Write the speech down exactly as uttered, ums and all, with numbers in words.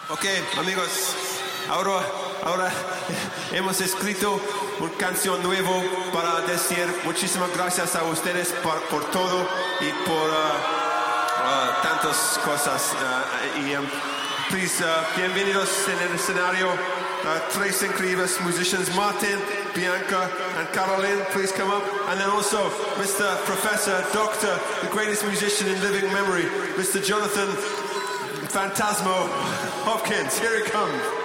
Ok, amigos, ahora, ahora hemos escrito una canción nueva para decir muchísimas gracias a ustedes por, por todo y por uh, uh, tantas cosas. Uh, y um, please, uh, bienvenidos en el escenario, uh, tres increíbles musicians, Martin, Bianca, and Caroline. Please come up. And then also Mister Professor, Doctor, the greatest musician in living memory, Mister Jonathan Phantasmo Hopkins. Here he comes.